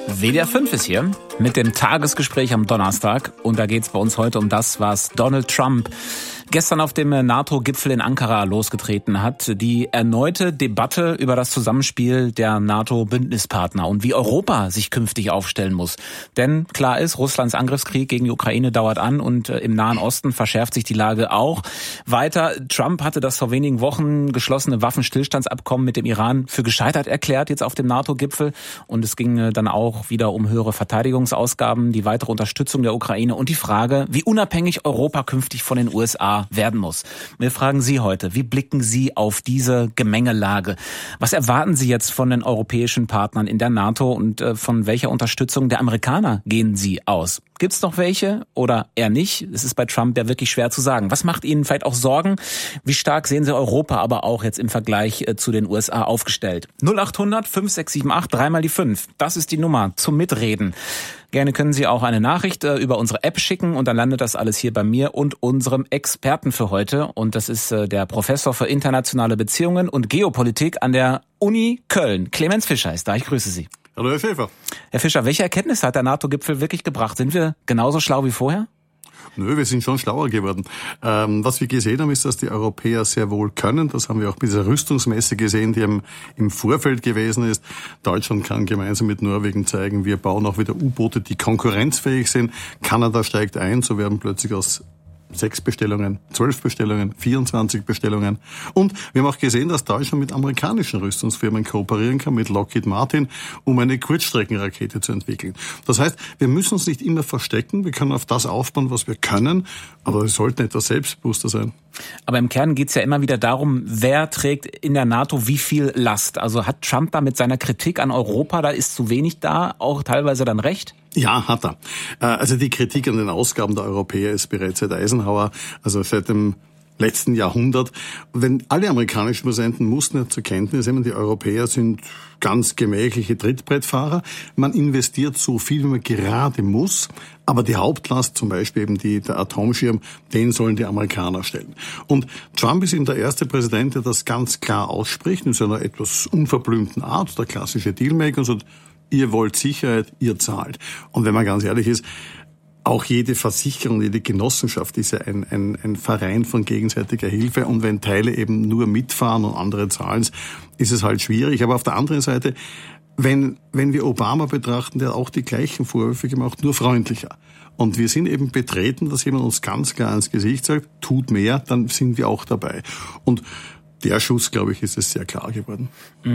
WDR 5 ist hier mit dem Tagesgespräch am Donnerstag. Und da geht es bei uns heute um das, was Donald Trump gestern auf dem NATO-Gipfel in Ankara losgetreten hat. Die erneute Debatte über das Zusammenspiel der NATO-Bündnispartner und wie Europa sich künftig aufstellen muss. Denn klar ist, Russlands Angriffskrieg gegen die Ukraine dauert an und im Nahen Osten verschärft sich die Lage auch weiter. Trump hatte das vor wenigen Wochen geschlossene Waffenstillstandsabkommen mit dem Iran für gescheitert erklärt, jetzt auf dem NATO-Gipfel. Und es ging dann auch wieder um höhere Verteidigungsausgaben, die weitere Unterstützung der Ukraine und die Frage, wie unabhängig Europa künftig von den USA werden muss. Wir fragen Sie heute, wie blicken Sie auf diese Gemengelage? Was erwarten Sie jetzt von den europäischen Partnern in der NATO und von welcher Unterstützung der Amerikaner gehen Sie aus? Gibt es noch welche oder eher nicht? Es ist bei Trump ja wirklich schwer zu sagen. Was macht Ihnen vielleicht auch Sorgen? Wie stark sehen Sie Europa aber auch jetzt im Vergleich zu den USA aufgestellt? 0800 5678 3 mal die 5. Das ist die Nummer zum Mitreden. Gerne können Sie auch eine Nachricht über unsere App schicken und dann landet das alles hier bei mir und unserem Experten für heute. Und das ist der Professor für internationale Beziehungen und Geopolitik an der Uni Köln. Clemens Fischer ist da. Ich grüße Sie. Hallo, Herr Schäfer. Herr Fischer, welche Erkenntnisse hat der NATO-Gipfel wirklich gebracht? Sind wir genauso schlau wie vorher? Nö, wir sind schon schlauer geworden. Was wir gesehen haben, ist, dass die Europäer sehr wohl können. Das haben wir auch bei dieser Rüstungsmesse gesehen, die im Vorfeld gewesen ist. Deutschland kann gemeinsam mit Norwegen zeigen, wir bauen auch wieder U-Boote, die konkurrenzfähig sind. Kanada steigt ein, so werden plötzlich aus 6 Bestellungen, 12 Bestellungen, 24 Bestellungen. Und wir haben auch gesehen, dass Deutschland mit amerikanischen Rüstungsfirmen kooperieren kann, mit Lockheed Martin, um eine Kurzstreckenrakete zu entwickeln. Das heißt, wir müssen uns nicht immer verstecken, wir können auf das aufbauen, was wir können, aber wir sollten etwas selbstbewusster sein. Aber im Kern geht es ja immer wieder darum, wer trägt in der NATO wie viel Last. Also hat Trump da mit seiner Kritik an Europa, da ist zu wenig da, auch teilweise dann recht? Ja, hat er. Also die Kritik an den Ausgaben der Europäer ist bereits seit Eisenhower, also seit dem letzten Jahrhundert. Wenn alle amerikanischen Präsidenten mussten ja zur Kenntnis nehmen, die Europäer sind ganz gemächliche Trittbrettfahrer. Man investiert so viel, wie man gerade muss, aber die Hauptlast, zum Beispiel eben der Atomschirm, den sollen die Amerikaner stellen. Und Trump ist eben der erste Präsident, der das ganz klar ausspricht, in seiner etwas unverblümten Art, der klassische Dealmaker, und sagt, ihr wollt Sicherheit, ihr zahlt. Und wenn man ganz ehrlich ist, auch jede Versicherung, jede Genossenschaft ist ja ein Verein von gegenseitiger Hilfe. Und wenn Teile eben nur mitfahren und andere zahlen, ist es halt schwierig. Aber auf der anderen Seite, wenn wir Obama betrachten, der hat auch die gleichen Vorwürfe gemacht, nur freundlicher. Und wir sind eben betreten, dass jemand uns ganz klar ins Gesicht sagt, tut mehr, dann sind wir auch dabei. Und der Schuss, glaube ich, ist es sehr klar geworden.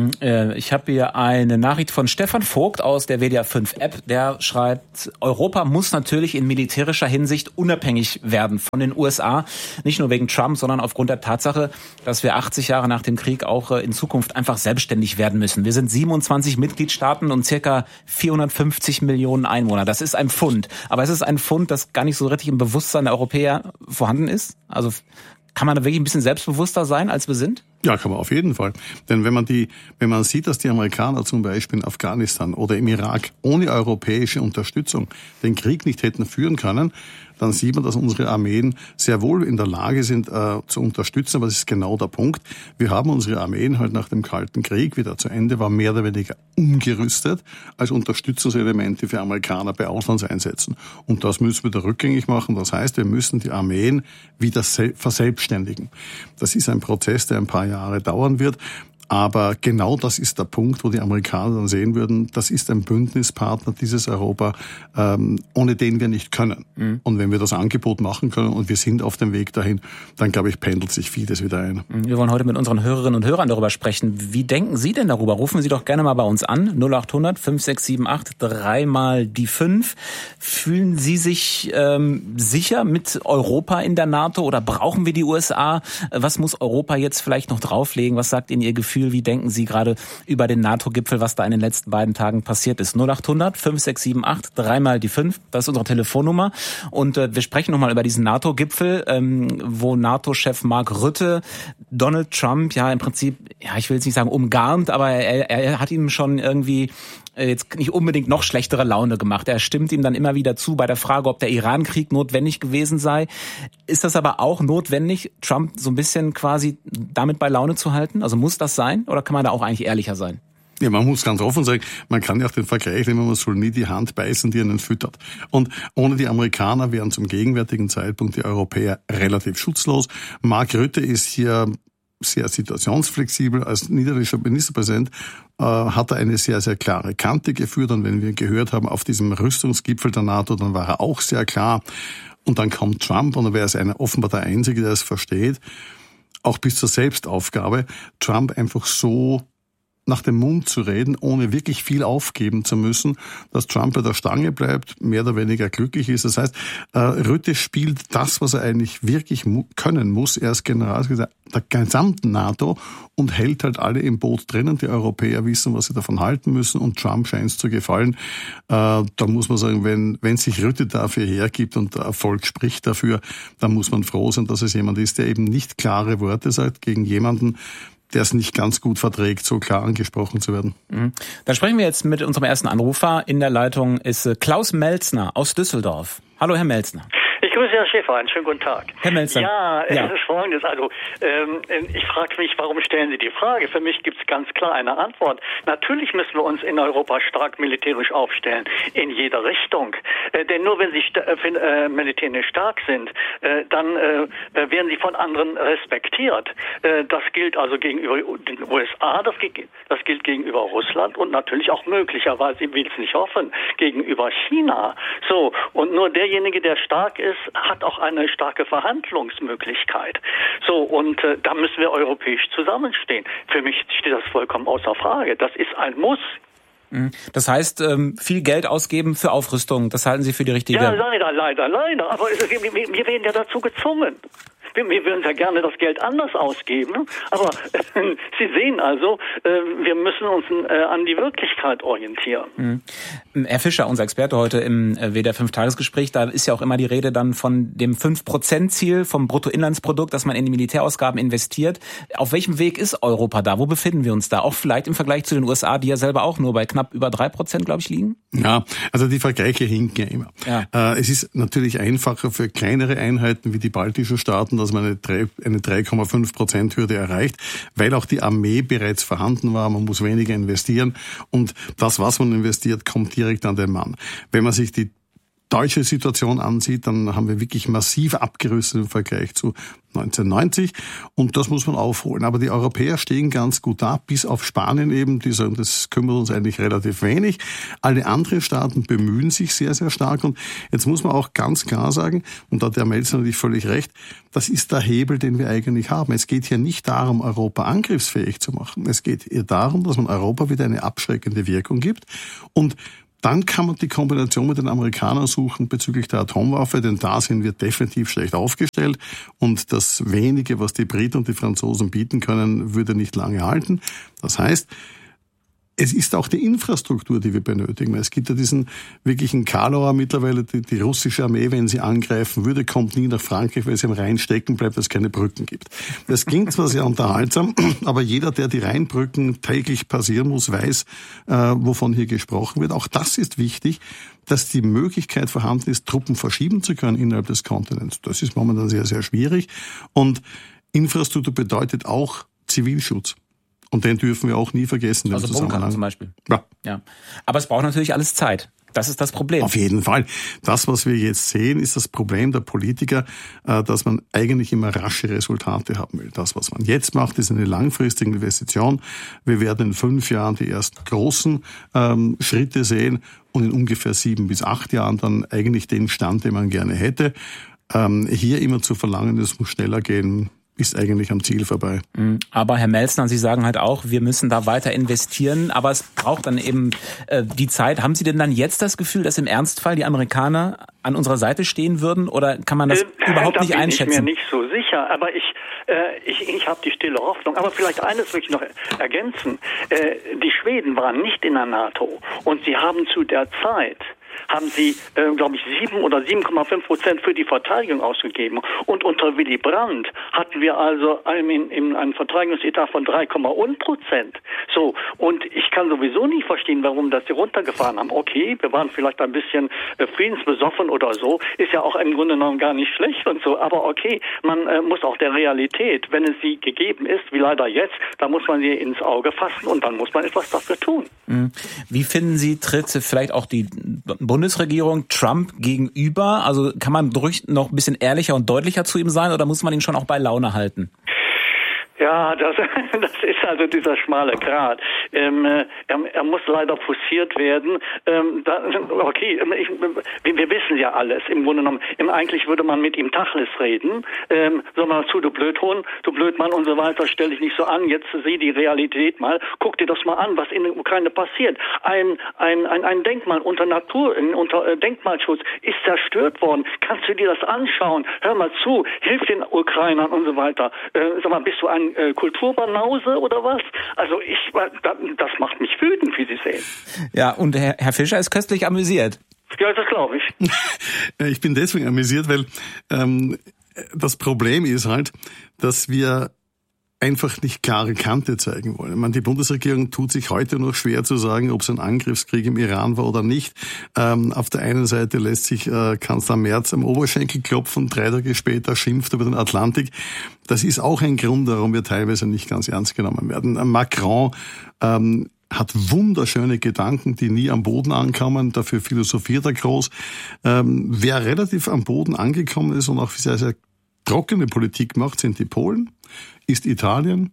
Ich habe hier eine Nachricht von Stefan Vogt aus der WDR 5 App. Der schreibt, Europa muss natürlich in militärischer Hinsicht unabhängig werden von den USA. Nicht nur wegen Trump, sondern aufgrund der Tatsache, dass wir 80 Jahre nach dem Krieg auch in Zukunft einfach selbstständig werden müssen. Wir sind 27 Mitgliedstaaten und circa 450 Millionen Einwohner. Das ist ein Pfund. Aber es ist ein Pfund, das gar nicht so richtig im Bewusstsein der Europäer vorhanden ist. Also kann man da wirklich ein bisschen selbstbewusster sein, als wir sind? Ja, kann man auf jeden Fall. Denn wenn man sieht, dass die Amerikaner zum Beispiel in Afghanistan oder im Irak ohne europäische Unterstützung den Krieg nicht hätten führen können, dann sieht man, dass unsere Armeen sehr wohl in der Lage sind, zu unterstützen. Aber das ist genau der Punkt. Wir haben unsere Armeen halt nach dem Kalten Krieg, wie der zu Ende war, mehr oder weniger umgerüstet als Unterstützungselemente für Amerikaner bei Auslandseinsätzen. Und das müssen wir da rückgängig machen. Das heißt, wir müssen die Armeen wieder verselbstständigen. Das ist ein Prozess, der ein paar Jahre dauern wird. Aber genau das ist der Punkt, wo die Amerikaner dann sehen würden, das ist ein Bündnispartner, dieses Europa, ohne den wir nicht können. Mhm. Und wenn wir das Angebot machen können und wir sind auf dem Weg dahin, dann, glaube ich, pendelt sich vieles wieder ein. Wir wollen heute mit unseren Hörerinnen und Hörern darüber sprechen. Wie denken Sie denn darüber? Rufen Sie doch gerne mal bei uns an. 0800 5678 3 mal die 5. Fühlen Sie sich sicher mit Europa in der NATO oder brauchen wir die USA? Was muss Europa jetzt vielleicht noch drauflegen? Was sagt Ihnen Ihr Gefühl? Wie denken Sie gerade über den NATO-Gipfel, was da in den letzten beiden Tagen passiert ist? 0800 5678 3 mal die 5, das ist unsere Telefonnummer. Und wir sprechen nochmal über diesen NATO-Gipfel, wo NATO-Chef Mark Rutte Donald Trump ja im Prinzip, ja, ich will jetzt nicht sagen umgarnt, aber er hat ihm schon irgendwie jetzt nicht unbedingt noch schlechtere Laune gemacht. Er stimmt ihm dann immer wieder zu bei der Frage, ob der Iran-Krieg notwendig gewesen sei. Ist das aber auch notwendig, Trump so ein bisschen quasi damit bei Laune zu halten? Also muss das sein oder kann man da auch eigentlich ehrlicher sein? Ja, man muss ganz offen sagen, man kann ja auch den Vergleich nehmen, man soll nie die Hand beißen, die einen füttert. Und ohne die Amerikaner wären zum gegenwärtigen Zeitpunkt die Europäer relativ schutzlos. Mark Rutte ist hier sehr situationsflexibel. Als niederländischer Ministerpräsident hat er eine sehr, sehr klare Kante geführt. Und wenn wir ihn gehört haben auf diesem Rüstungsgipfel der NATO, dann war er auch sehr klar. Und dann kommt Trump und er wäre offenbar der Einzige, der es versteht, auch bis zur Selbstaufgabe, Trump einfach so nach dem Mund zu reden, ohne wirklich viel aufgeben zu müssen, dass Trump bei der Stange bleibt, mehr oder weniger glücklich ist. Das heißt, Rutte spielt das, was er eigentlich wirklich können muss. Er ist Generalsekretär der gesamten NATO und hält halt alle im Boot drinnen. Die Europäer wissen, was sie davon halten müssen und Trump scheint es zu gefallen. Da muss man sagen, wenn sich Rutte dafür hergibt und der Erfolg spricht dafür, dann muss man froh sein, dass es jemand ist, der eben nicht klare Worte sagt gegen jemanden, der es nicht ganz gut verträgt, so klar angesprochen zu werden. Dann sprechen wir jetzt mit unserem ersten Anrufer. In der Leitung ist Klaus Melzner aus Düsseldorf. Hallo, Herr Melzner. Ich grüße Herr Schäfer, einen schönen guten Tag. Herr Melzner. Ja, es ist Folgendes. Also, ich frage mich, warum stellen Sie die Frage? Für mich gibt es ganz klar eine Antwort. Natürlich müssen wir uns in Europa stark militärisch aufstellen, in jeder Richtung. Denn nur wenn Sie militärisch stark sind, dann werden Sie von anderen respektiert. Das gilt also gegenüber den USA, das gilt gegenüber Russland und natürlich auch möglicherweise, ich will es nicht hoffen, gegenüber China. So, und nur derjenige, der stark ist, hat auch eine starke Verhandlungsmöglichkeit. So, und da müssen wir europäisch zusammenstehen. Für mich steht das vollkommen außer Frage. Das ist ein Muss. Das heißt, viel Geld ausgeben für Aufrüstung, das halten Sie für die richtige... Ja, leider. Aber wir werden ja dazu gezwungen. Wir würden ja gerne das Geld anders ausgeben, aber Sie sehen also, wir müssen uns an die Wirklichkeit orientieren. Herr Fischer, unser Experte heute im WDR 5-Tagesgespräch, da ist ja auch immer die Rede dann von dem 5%-Ziel vom Bruttoinlandsprodukt, dass man in die Militärausgaben investiert. Auf welchem Weg ist Europa da? Wo befinden wir uns da? Auch vielleicht im Vergleich zu den USA, die ja selber auch nur bei knapp über 3%, glaube ich, liegen? Ja, also die Vergleiche hinken ja immer. Ja. Es ist natürlich einfacher für kleinere Einheiten wie die baltischen Staaten, dass man eine 3,5%-Hürde erreicht, weil auch die Armee bereits vorhanden war. Man muss weniger investieren und das, was man investiert, kommt direkt an den Mann. Wenn man sich die deutsche Situation ansieht, dann haben wir wirklich massiv abgerüstet im Vergleich zu 1990 und das muss man aufholen. Aber die Europäer stehen ganz gut da, bis auf Spanien eben, die sagen, das kümmert uns eigentlich relativ wenig. Alle anderen Staaten bemühen sich sehr, sehr stark und jetzt muss man auch ganz klar sagen, und da hat der Melzer natürlich völlig recht, das ist der Hebel, den wir eigentlich haben. Es geht hier nicht darum, Europa angriffsfähig zu machen. Es geht eher darum, dass man Europa wieder eine abschreckende Wirkung gibt und dann kann man die Kombination mit den Amerikanern suchen bezüglich der Atomwaffe, denn da sind wir definitiv schlecht aufgestellt und das wenige, was die Briten und die Franzosen bieten können, würde nicht lange halten. Das heißt, es ist auch die Infrastruktur, die wir benötigen. Es gibt ja diesen wirklichen Kalauer mittlerweile, die russische Armee, wenn sie angreifen würde, kommt nie nach Frankreich, weil sie am Rhein stecken bleibt, weil es keine Brücken gibt. Das klingt zwar sehr unterhaltsam, aber jeder, der die Rheinbrücken täglich passieren muss, weiß, wovon hier gesprochen wird. Auch das ist wichtig, dass die Möglichkeit vorhanden ist, Truppen verschieben zu können innerhalb des Kontinents. Das ist momentan sehr, sehr schwierig. Und Infrastruktur bedeutet auch Zivilschutz. Und den dürfen wir auch nie vergessen. Also Bunkern zum Beispiel. Ja. Aber es braucht natürlich alles Zeit. Das ist das Problem. Auf jeden Fall. Das, was wir jetzt sehen, ist das Problem der Politiker, dass man eigentlich immer rasche Resultate haben will. Das, was man jetzt macht, ist eine langfristige Investition. Wir werden in 5 Jahren die ersten großen Schritte sehen und in ungefähr 7 bis 8 Jahren dann eigentlich den Stand, den man gerne hätte. Hier immer zu verlangen, es muss schneller gehen, ist eigentlich am Ziel vorbei. Aber Herr Melzner, Sie sagen halt auch, wir müssen da weiter investieren, aber es braucht dann eben die Zeit. Haben Sie denn dann jetzt das Gefühl, dass im Ernstfall die Amerikaner an unserer Seite stehen würden oder kann man das überhaupt nicht einschätzen? Ich bin mir nicht so sicher, aber ich habe die stille Hoffnung. Aber vielleicht eines will ich noch ergänzen. Die Schweden waren nicht in der NATO und sie haben zu der Zeit haben sie, glaube ich, 7 oder 7,5% für die Verteidigung ausgegeben. Und unter Willy Brandt hatten wir also einen Verteidigungsetat von 3,1%. So, und ich kann sowieso nicht verstehen, warum das die runtergefahren haben. Okay, wir waren vielleicht ein bisschen friedensbesoffen oder so, ist ja auch im Grunde genommen gar nicht schlecht und so, aber okay, man muss auch der Realität, wenn es sie gegeben ist, wie leider jetzt, da muss man sie ins Auge fassen und dann muss man etwas dafür tun. Wie finden Sie, tritt vielleicht auch die Bundesregierung Trump gegenüber? Also kann man ruhig noch ein bisschen ehrlicher und deutlicher zu ihm sein oder muss man ihn schon auch bei Laune halten? Ja, das ist also dieser schmale Grat. Er muss leider forciert werden. Okay, wir wissen ja alles im Grunde genommen. Eigentlich würde man mit ihm Tacheles reden. Sag mal zu, du Blödhund, du Blödmann und so weiter, stell dich nicht so an, jetzt sieh die Realität mal, guck dir das mal an, was in der Ukraine passiert. Ein Denkmal unter Denkmalschutz ist zerstört worden. Kannst du dir das anschauen? Hör mal zu, hilf den Ukrainern und so weiter. Sag mal, bist du ein Kulturbanause oder was? Also das macht mich wütend, wie Sie sehen. Ja, und Herr Fischer ist köstlich amüsiert. Ja, das glaube ich. Ich bin deswegen amüsiert, weil das Problem ist halt, dass wir einfach nicht klare Kante zeigen wollen. Ich meine, die Bundesregierung tut sich heute noch schwer zu sagen, ob es ein Angriffskrieg im Iran war oder nicht. Auf der einen Seite lässt sich Kanzler Merz am Oberschenkel klopfen, 3 Tage später schimpft über den Atlantik. Das ist auch ein Grund, warum wir teilweise nicht ganz ernst genommen werden. Macron hat wunderschöne Gedanken, die nie am Boden ankommen, dafür philosophiert er groß. Wer relativ am Boden angekommen ist und auch sehr, sehr trockene Politik macht, sind die Polen, ist Italien,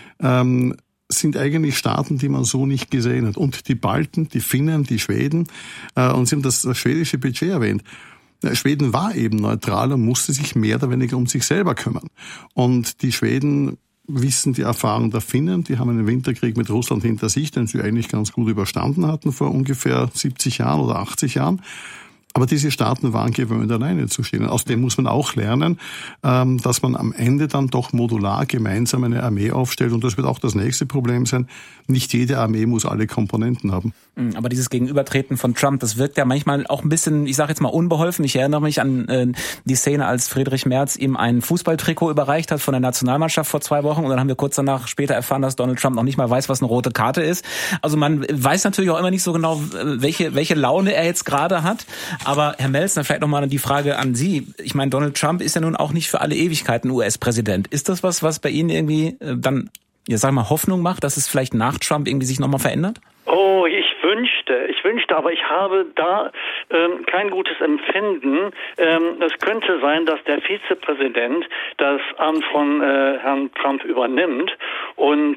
sind eigentlich Staaten, die man so nicht gesehen hat. Und die Balten, die Finnen, die Schweden, und Sie haben das schwedische Budget erwähnt. Schweden war eben neutral und musste sich mehr oder weniger um sich selber kümmern. Und die Schweden wissen die Erfahrung der Finnen, die haben einen Winterkrieg mit Russland hinter sich, den sie eigentlich ganz gut überstanden hatten vor ungefähr 70 Jahren oder 80 Jahren. Aber diese Staaten waren gewöhnt, alleine zu stehen. Aus dem muss man auch lernen, dass man am Ende dann doch modular gemeinsam eine Armee aufstellt. Und das wird auch das nächste Problem sein. Nicht jede Armee muss alle Komponenten haben. Aber dieses Gegenübertreten von Trump, das wirkt ja manchmal auch ein bisschen, ich sage jetzt mal, unbeholfen. Ich erinnere mich an die Szene, als Friedrich Merz ihm ein Fußballtrikot überreicht hat von der Nationalmannschaft vor 2 Wochen. Und dann haben wir kurz danach später erfahren, dass Donald Trump noch nicht mal weiß, was eine rote Karte ist. Also man weiß natürlich auch immer nicht so genau, welche Laune er jetzt gerade hat. Aber Herr Melzner, vielleicht nochmal die Frage an Sie. Ich meine, Donald Trump ist ja nun auch nicht für alle Ewigkeiten US-Präsident. Ist das was bei Ihnen irgendwie dann, ja, sag mal, Hoffnung macht, dass es vielleicht nach Trump irgendwie sich nochmal verändert? Oh, ich wünschte, aber ich habe da kein gutes Empfinden. Es könnte sein, dass der Vizepräsident das Amt von Herrn Trump übernimmt und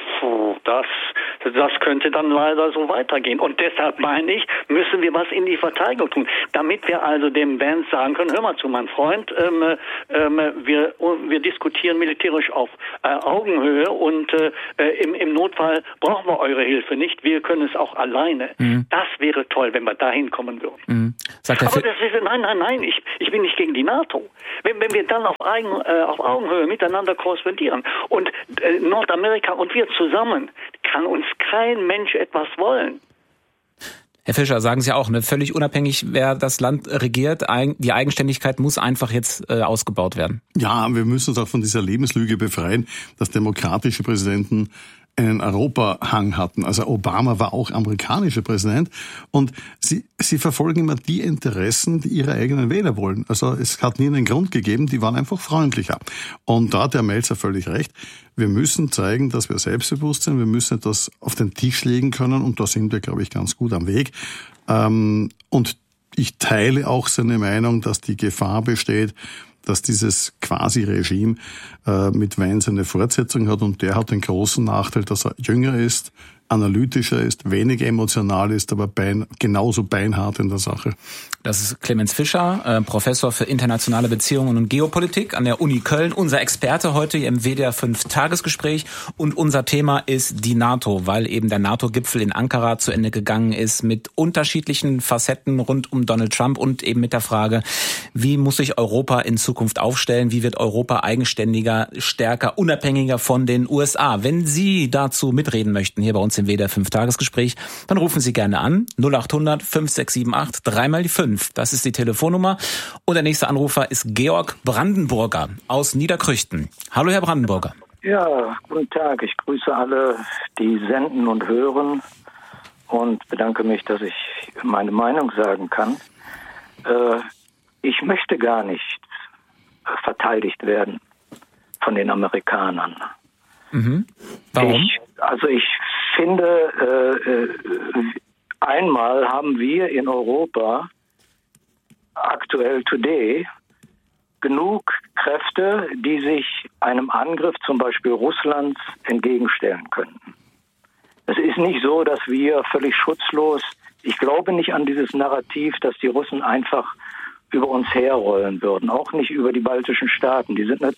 das könnte dann leider so weitergehen. Und deshalb meine ich, müssen wir was in die Verteidigung tun, damit wir also dem Vance sagen können, hör mal zu, mein Freund, wir diskutieren militärisch auf Augenhöhe und im Notfall brauchen wir eure Hilfe nicht. Wir können es auch alleine. Das wäre toll, wenn wir dahin kommen würden. Sagt aber nein, ich bin nicht gegen die NATO. Wenn wir dann auf Augenhöhe miteinander korrespondieren und Nordamerika und wir zusammen, kann uns kein Mensch etwas wollen. Herr Fischer, sagen Sie auch, ne, völlig unabhängig, wer das Land regiert, die Eigenständigkeit muss einfach jetzt ausgebaut werden. Ja, wir müssen uns auch von dieser Lebenslüge befreien, dass demokratische Präsidenten einen Europahang hatten. Also Obama war auch amerikanischer Präsident und sie verfolgen immer die Interessen, die ihre eigenen Wähler wollen. Also es hat nie einen Grund gegeben, die waren einfach freundlicher. Und da hat der Melzer völlig recht. Wir müssen zeigen, dass wir selbstbewusst sind, wir müssen das auf den Tisch legen können und da sind wir, glaube ich, ganz gut am Weg. Und ich teile auch seine Meinung, dass die Gefahr besteht, dass dieses Quasi-Regime mit Vance eine Fortsetzung hat und der hat den großen Nachteil, dass er jünger ist, analytischer ist, weniger emotional ist, aber genauso beinhart in der Sache. Das ist Clemens Fischer, Professor für internationale Beziehungen und Geopolitik an der Uni Köln, unser Experte heute im WDR 5 Tagesgespräch und unser Thema ist die NATO, weil eben der NATO-Gipfel in Ankara zu Ende gegangen ist mit unterschiedlichen Facetten rund um Donald Trump und eben mit der Frage, wie muss sich Europa in Zukunft aufstellen, wie wird Europa eigenständiger, stärker, unabhängiger von den USA. Wenn Sie dazu mitreden möchten, hier bei uns im dem WDR 5 Tagesgespräch, dann rufen Sie gerne an. 0800 5678 3 × 5. Das ist die Telefonnummer. Und der nächste Anrufer ist Georg Brandenburger aus Niederkrüchten. Hallo, Herr Brandenburger. Ja, guten Tag. Ich grüße alle, die senden und hören und bedanke mich, dass ich meine Meinung sagen kann. Ich möchte gar nicht verteidigt werden von den Amerikanern. Mhm. Warum? Ich finde, einmal haben wir in Europa aktuell today genug Kräfte, die sich einem Angriff zum Beispiel Russlands entgegenstellen könnten. Es ist nicht so, dass wir völlig schutzlos, ich glaube nicht an dieses Narrativ, dass die Russen einfach über uns herrollen würden, auch nicht über die baltischen Staaten. Die sind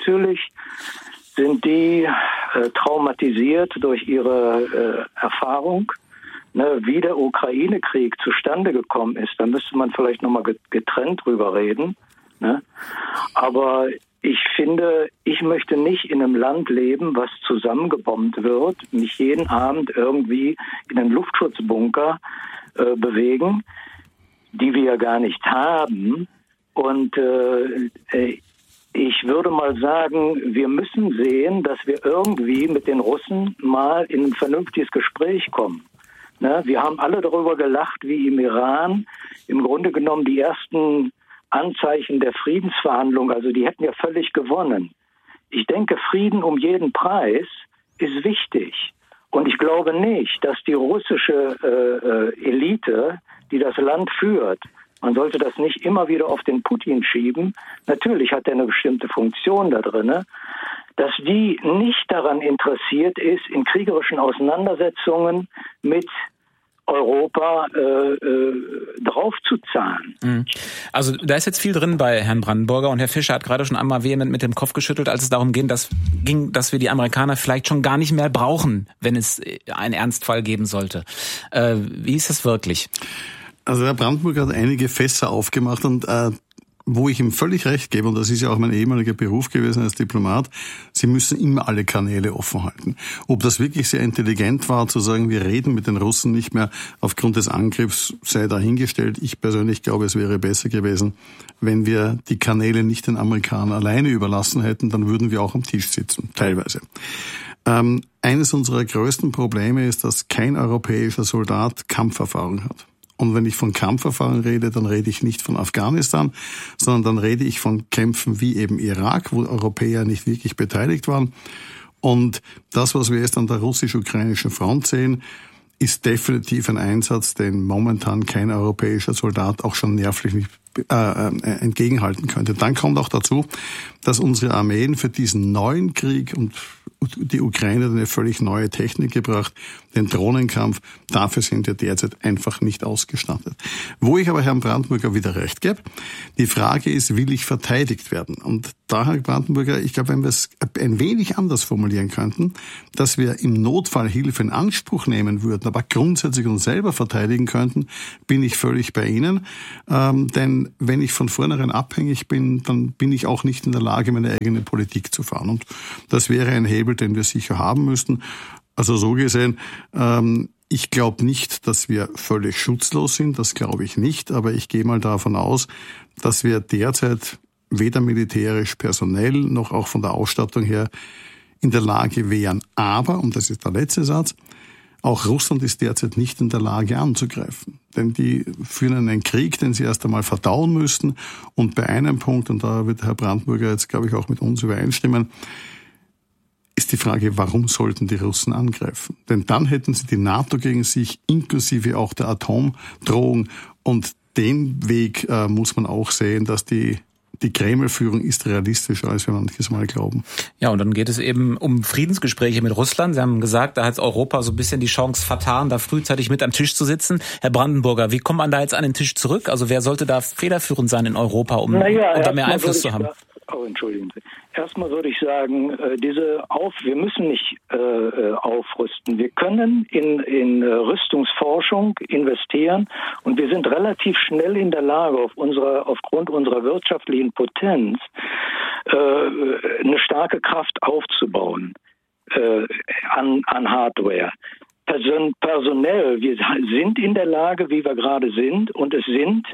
traumatisiert durch ihre Erfahrung. Ne, wie der Ukraine-Krieg zustande gekommen ist, da müsste man vielleicht nochmal getrennt drüber reden. Ne? Aber ich finde, ich möchte nicht in einem Land leben, was zusammengebombt wird, mich jeden Abend irgendwie in einen Luftschutzbunker bewegen, die wir ja gar nicht haben. Und ich würde mal sagen, wir müssen sehen, dass wir irgendwie mit den Russen mal in ein vernünftiges Gespräch kommen. Ne? Wir haben alle darüber gelacht, wie im Iran im Grunde genommen die ersten Anzeichen der Friedensverhandlungen, also die hätten ja völlig gewonnen. Ich denke, Frieden um jeden Preis ist wichtig. Und ich glaube nicht, dass die russische Elite, die das Land führt, man sollte das nicht immer wieder auf den Putin schieben. Natürlich hat er eine bestimmte Funktion da drin, dass die nicht daran interessiert ist, in kriegerischen Auseinandersetzungen mit Europa draufzuzahlen. Also da ist jetzt viel drin bei Herrn Brandenburger und Herr Fischer hat gerade schon einmal vehement mit dem Kopf geschüttelt, als es darum ging, dass wir die Amerikaner vielleicht schon gar nicht mehr brauchen, wenn es einen Ernstfall geben sollte. Wie ist das wirklich? Also Herr Brandenburger hat einige Fässer aufgemacht und wo ich ihm völlig recht gebe, und das ist ja auch mein ehemaliger Beruf gewesen als Diplomat, Sie müssen immer alle Kanäle offen halten. Ob das wirklich sehr intelligent war, zu sagen, wir reden mit den Russen nicht mehr aufgrund des Angriffs, sei dahingestellt. Ich persönlich glaube, es wäre besser gewesen, wenn wir die Kanäle nicht den Amerikanern alleine überlassen hätten, dann würden wir auch am Tisch sitzen, teilweise. Eines unserer größten Probleme ist, dass kein europäischer Soldat Kampferfahrung hat. Und wenn ich von Kampferfahrung rede, dann rede ich nicht von Afghanistan, sondern dann rede ich von Kämpfen wie eben Irak, wo Europäer nicht wirklich beteiligt waren. Und das, was wir jetzt an der russisch-ukrainischen Front sehen, ist definitiv ein Einsatz, den momentan kein europäischer Soldat auch schon nervlich nicht entgegenhalten könnte. Dann kommt auch dazu, dass unsere Armeen für diesen neuen Krieg, und die Ukraine hat eine völlig neue Technik gebracht, den Drohnenkampf, dafür sind wir derzeit einfach nicht ausgestattet. Wo ich aber Herrn Brandenburger wieder recht gebe, die Frage ist, will ich verteidigt werden? Und da, Herr Brandenburger, ich glaube, wenn wir es ein wenig anders formulieren könnten, dass wir im Notfall Hilfe in Anspruch nehmen würden, aber grundsätzlich uns selber verteidigen könnten, bin ich völlig bei Ihnen. Denn wenn ich von vornherein abhängig bin, dann bin ich auch nicht in der Lage, meine eigene Politik zu fahren. Und das wäre ein Hebel, den wir sicher haben müssten. Also so gesehen, ich glaube nicht, dass wir völlig schutzlos sind, das glaube ich nicht, aber ich gehe mal davon aus, dass wir derzeit weder militärisch, personell noch auch von der Ausstattung her in der Lage wären. Aber, und das ist der letzte Satz, auch Russland ist derzeit nicht in der Lage anzugreifen. Denn die führen einen Krieg, den sie erst einmal verdauen müssten. Und bei einem Punkt, und da wird Herr Brandenburger jetzt, glaube ich, auch mit uns übereinstimmen, ist die Frage, warum sollten die Russen angreifen? Denn dann hätten sie die NATO gegen sich, inklusive auch der Atomdrohung. Und den Weg muss man auch sehen, dass die Kreml-Führung ist realistischer, als wir manches Mal glauben. Ja, und dann geht es eben um Friedensgespräche mit Russland. Sie haben gesagt, da hat Europa so ein bisschen die Chance vertan, da frühzeitig mit am Tisch zu sitzen. Herr Brandenburger, wie kommt man da jetzt an den Tisch zurück? Also wer sollte da federführend sein in Europa, um da mehr Einfluss zu haben? Entschuldigen Sie. Erstmal würde ich sagen, wir müssen nicht aufrüsten. Wir können in Rüstungsforschung investieren und wir sind relativ schnell in der Lage, aufgrund unserer wirtschaftlichen Potenz eine starke Kraft aufzubauen an Hardware. personell, wir sind in der Lage, wie wir gerade sind, und es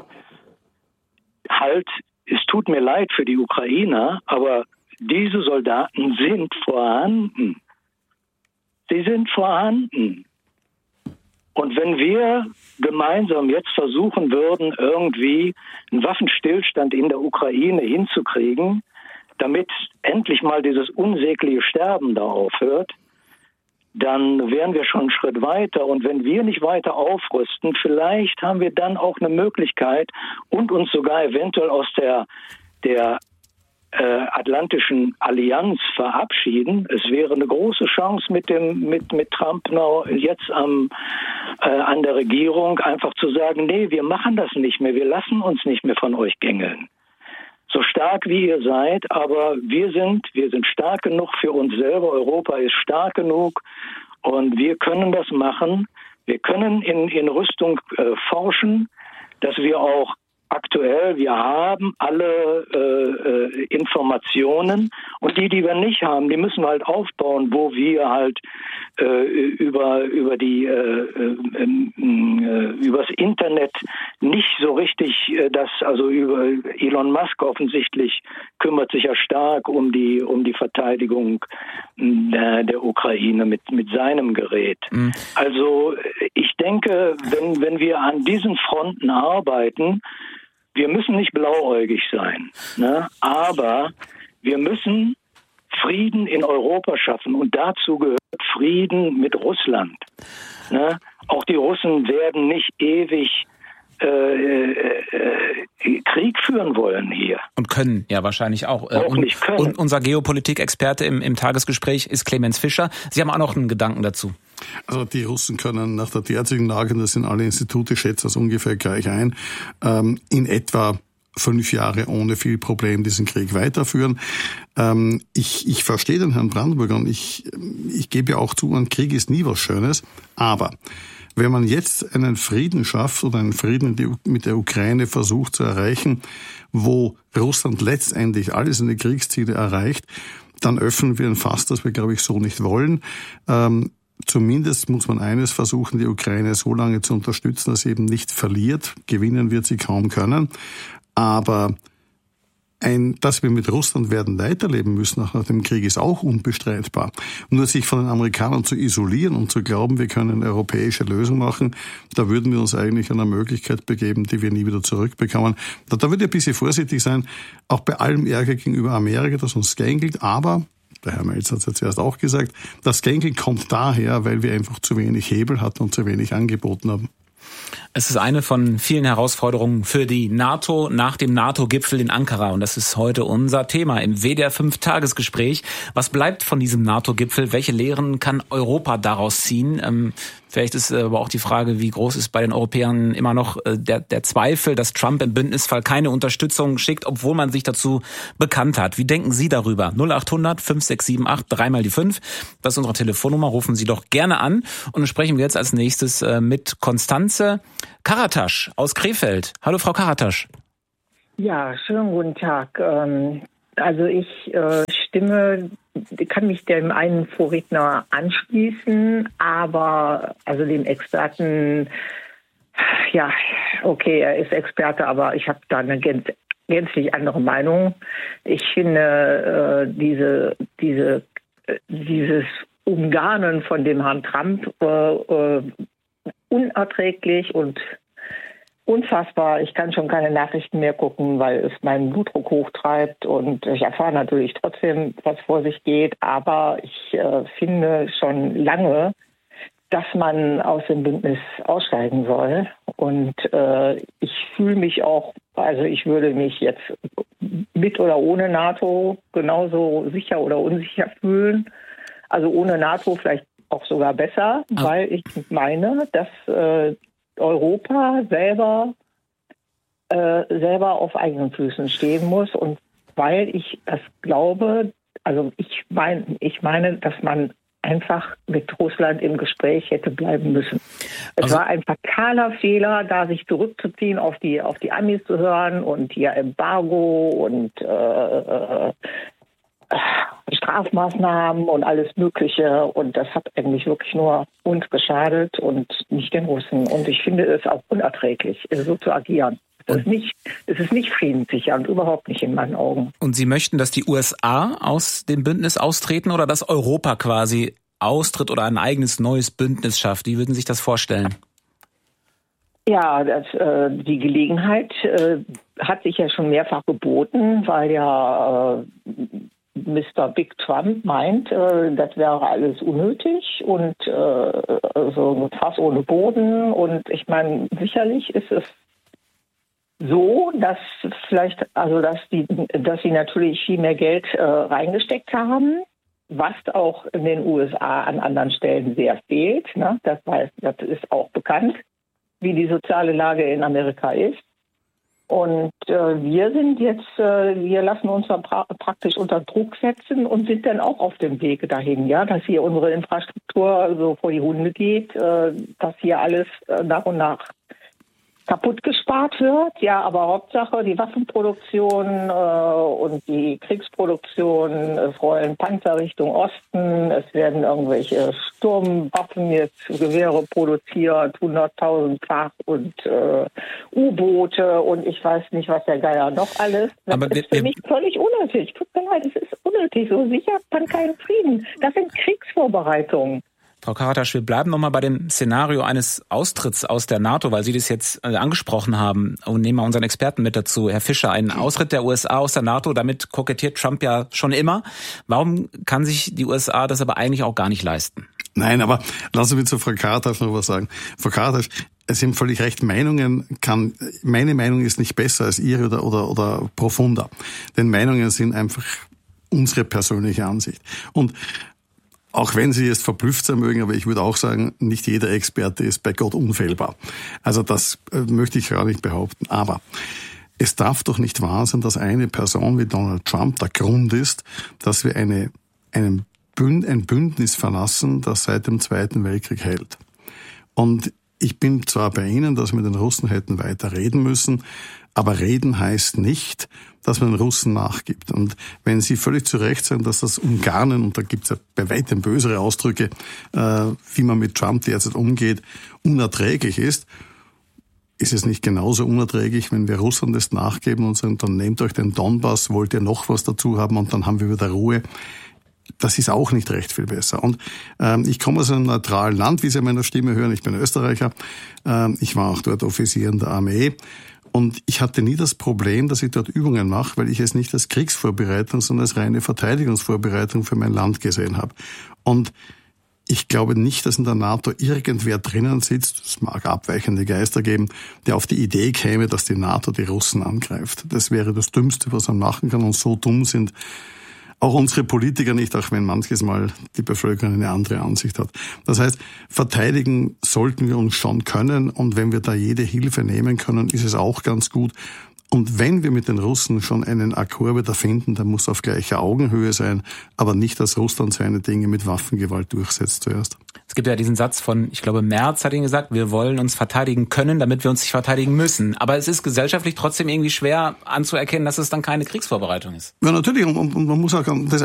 tut mir leid für die Ukrainer, aber diese Soldaten sind vorhanden. Sie sind vorhanden. Und wenn wir gemeinsam jetzt versuchen würden, irgendwie einen Waffenstillstand in der Ukraine hinzukriegen, damit endlich mal dieses unsägliche Sterben da aufhört, dann wären wir schon einen Schritt weiter. Und wenn wir nicht weiter aufrüsten, vielleicht haben wir dann auch eine Möglichkeit und uns sogar eventuell aus der Atlantischen Allianz verabschieden. Es wäre eine große Chance mit Trump jetzt an der Regierung einfach zu sagen, nee, wir machen das nicht mehr, wir lassen uns nicht mehr von euch gängeln. So stark wie ihr seid, aber wir sind stark genug für uns selber. Europa ist stark genug und wir können das machen. Wir können in Rüstung forschen, dass wir auch aktuell, wir haben alle Informationen und die wir nicht haben, die müssen wir halt aufbauen, wo wir halt übers Internet nicht so richtig über Elon Musk offensichtlich kümmert sich ja stark um die Verteidigung der Ukraine mit seinem Gerät. Mhm. Also ich denke, wenn wir an diesen Fronten arbeiten, wir müssen nicht blauäugig sein, ne? Aber wir müssen Frieden in Europa schaffen und dazu gehört Frieden mit Russland. Ne? Auch die Russen werden nicht ewig Krieg führen wollen hier. Und können, ja wahrscheinlich auch. Nicht können. Und unser Geopolitikexperte im Tagesgespräch ist Clemens Fischer. Sie haben auch noch einen Gedanken dazu. Also die Russen können nach der derzeitigen Lage, das sind alle Institute, schätzen das ungefähr gleich ein, in etwa 5 Jahre ohne viel Problem diesen Krieg weiterführen. Ich verstehe den Herrn Brandenburger und ich gebe ja auch zu, ein Krieg ist nie was Schönes, aber wenn man jetzt einen Frieden schafft oder einen Frieden mit der Ukraine versucht zu erreichen, wo Russland letztendlich alle seine Kriegsziele erreicht, dann öffnen wir ein Fass, das wir, glaube ich, so nicht wollen. Zumindest muss man eines versuchen, die Ukraine so lange zu unterstützen, dass sie eben nicht verliert. Gewinnen wird sie kaum können. Aber dass wir mit Russland werden weiterleben müssen nach dem Krieg, ist auch unbestreitbar. Nur sich von den Amerikanern zu isolieren und zu glauben, wir können eine europäische Lösung machen, da würden wir uns eigentlich einer Möglichkeit begeben, die wir nie wieder zurückbekommen. Da würde ich ein bisschen vorsichtig sein, auch bei allem Ärger gegenüber Amerika, das uns gängelt, aber der Herr Melzer hat es ja zuerst auch gesagt, das Gängeln kommt daher, weil wir einfach zu wenig Hebel hatten und zu wenig angeboten haben. Es ist eine von vielen Herausforderungen für die NATO nach dem NATO-Gipfel in Ankara. Und das ist heute unser Thema im WDR 5-Tagesgespräch. Was bleibt von diesem NATO-Gipfel? Welche Lehren kann Europa daraus ziehen? Vielleicht ist aber auch die Frage, wie groß ist bei den Europäern immer noch der Zweifel, dass Trump im Bündnisfall keine Unterstützung schickt, obwohl man sich dazu bekannt hat. Wie denken Sie darüber? 0800 5678 3 × 5. Das ist unsere Telefonnummer. Rufen Sie doch gerne an. Und dann sprechen wir jetzt als nächstes mit Konstanze Karatasch aus Krefeld. Hallo, Frau Karatasch. Ja, schönen guten Tag. Also ich kann mich dem einen Vorredner anschließen, aber also dem Experten, ja, okay, er ist Experte, aber ich habe da eine gänzlich andere Meinung. Ich finde dieses Umgarnen von dem Herrn Trump unerträglich und unfassbar. Ich kann schon keine Nachrichten mehr gucken, weil es meinen Blutdruck hochtreibt und ich erfahre natürlich trotzdem, was vor sich geht. Aber ich finde schon lange, dass man aus dem Bündnis aussteigen soll. Und ich fühle mich auch, also ich würde mich jetzt mit oder ohne NATO genauso sicher oder unsicher fühlen. Also ohne NATO vielleicht auch sogar besser, weil ich meine, dass Europa selber auf eigenen Füßen stehen muss und weil ich das glaube, also ich meine, dass man einfach mit Russland im Gespräch hätte bleiben müssen. Es war ein fataler Fehler, da sich zurückzuziehen, auf die Amis zu hören und hier Embargo und Strafmaßnahmen und alles Mögliche. Und das hat eigentlich wirklich nur uns geschadet und nicht den Russen. Und ich finde es auch unerträglich, so zu agieren. Es ist nicht friedenssichernd, überhaupt nicht in meinen Augen. Und Sie möchten, dass die USA aus dem Bündnis austreten oder dass Europa quasi austritt oder ein eigenes neues Bündnis schafft? Wie würden Sie sich das vorstellen? Ja, die Gelegenheit hat sich ja schon mehrfach geboten, weil ja Mr. Big Trump meint, das wäre alles unnötig und so ein Fass ohne Boden. Und ich meine, sicherlich ist es so, dass sie natürlich viel mehr Geld reingesteckt haben, was auch in den USA an anderen Stellen sehr fehlt. Ne? Das ist auch bekannt, wie die soziale Lage in Amerika ist. Und wir lassen uns dann praktisch unter Druck setzen und sind dann auch auf dem Wege dahin, ja, dass hier unsere Infrastruktur so vor die Hunde geht, dass hier alles nach und nach kaputt gespart wird. Ja, aber Hauptsache die Waffenproduktion und die Kriegsproduktion, es rollen Panzer Richtung Osten, es werden irgendwelche Sturmwaffen, jetzt Gewehre produziert, 100.000-fach und U-Boote und ich weiß nicht, was der Geier noch alles. Das ist für mich völlig unnötig. Tut mir leid, es ist unnötig. So sichert man keinen Frieden. Das sind Kriegsvorbereitungen. Frau Karatasch, wir bleiben nochmal bei dem Szenario eines Austritts aus der NATO, weil Sie das jetzt angesprochen haben und nehmen mal unseren Experten mit dazu. Herr Fischer, ein Austritt der USA aus der NATO, damit kokettiert Trump ja schon immer. Warum kann sich die USA das aber eigentlich auch gar nicht leisten? Nein, aber lassen Sie mich zu Frau Karatasch noch was sagen. Frau Karatasch, Sie haben völlig recht, meine Meinung ist nicht besser als Ihre oder profunder. Denn Meinungen sind einfach unsere persönliche Ansicht. Und auch wenn Sie jetzt verblüfft sein mögen, aber ich würde auch sagen, nicht jeder Experte ist bei Gott unfehlbar. Also das möchte ich gar nicht behaupten. Aber es darf doch nicht wahr sein, dass eine Person wie Donald Trump der Grund ist, dass wir ein Bündnis verlassen, das seit dem Zweiten Weltkrieg hält. Und ich bin zwar bei Ihnen, dass wir mit den Russen hätten weiter reden müssen, aber reden heißt nicht, dass man den Russen nachgibt. Und wenn Sie völlig zu Recht sagen, dass das Umgarnen, und da gibt es ja bei weitem bösere Ausdrücke, wie man mit Trump derzeit umgeht, unerträglich ist es nicht genauso unerträglich, wenn wir Russland das nachgeben und sagen, dann nehmt euch den Donbass, wollt ihr noch was dazu haben und dann haben wir wieder Ruhe. Das ist auch nicht recht viel besser. Und ich komme aus einem neutralen Land, wie Sie an meiner Stimme hören. Ich bin Österreicher. Ich war auch dort Offizier in der Armee. Und ich hatte nie das Problem, dass ich dort Übungen mache, weil ich es nicht als Kriegsvorbereitung, sondern als reine Verteidigungsvorbereitung für mein Land gesehen habe. Und ich glaube nicht, dass in der NATO irgendwer drinnen sitzt, es mag abweichende Geister geben, der auf die Idee käme, dass die NATO die Russen angreift. Das wäre das Dümmste, was man machen kann. Und so dumm sind auch unsere Politiker nicht, auch wenn manches Mal die Bevölkerung eine andere Ansicht hat. Das heißt, verteidigen sollten wir uns schon können und wenn wir da jede Hilfe nehmen können, ist es auch ganz gut. Und wenn wir mit den Russen schon einen Akkord wieder finden, dann muss auf gleicher Augenhöhe sein, aber nicht, dass Russland seine Dinge mit Waffengewalt durchsetzt zuerst. Es gibt ja diesen Satz von, ich glaube, Merz hat ihn gesagt, wir wollen uns verteidigen können, damit wir uns nicht verteidigen müssen. Aber es ist gesellschaftlich trotzdem irgendwie schwer anzuerkennen, dass es dann keine Kriegsvorbereitung ist. Ja, natürlich. Und man muss auch das